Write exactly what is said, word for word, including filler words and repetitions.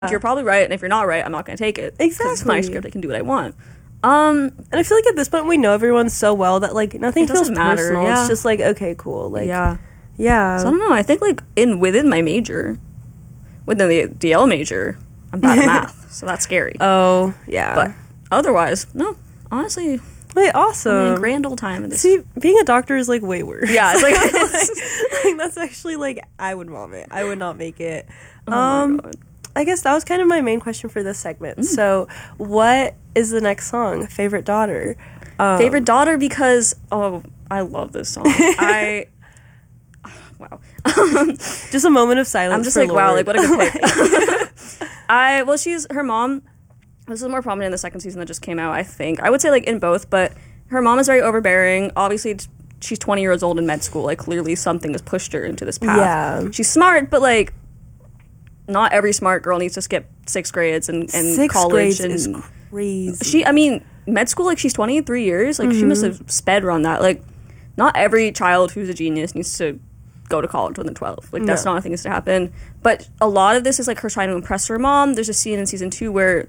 You're probably right, and if you're not right, I'm not going to take it. Exactly. It's my script. I can do what I want. Um, and I feel like at this point we know everyone so well that like nothing feels matter, personal. yeah. It's just like, okay, cool. Like, yeah, yeah. So I don't know. I think like in within my major, within the D L major, I'm bad at math, so that's scary. Oh, yeah. But otherwise, no. Honestly, wait, awesome. I mean, grand old time. In this. See, being a doctor is like way worse. Yeah, it's like, like, like that's actually like I would vomit. I would not make it. Oh um. my God. I guess that was kind of my main question for this segment. Mm. So, what is the next song? Favorite daughter? Um, Favorite daughter because, oh, I love this song. I, wow. Just a moment of silence. I'm just for like, Lord. wow, like, what a good pick. I, well, she's, her mom, this is more prominent in the second season that just came out, I think. I would say, like, in both, but her mom is very overbearing. Obviously, she's twenty years old in med school. Like, clearly something has pushed her into this path. Yeah. She's smart, but, like, not every smart girl needs to skip sixth grades and, and Sixth college. grades and is crazy. She, I mean, med school, like, she's twenty-three years. Like, mm-hmm. she must have sped run that. Like, not every child who's a genius needs to go to college when they're twelve. Like, that's no. not a thing that's to happen. But a lot of this is, like, her trying to impress her mom. There's a scene in season two where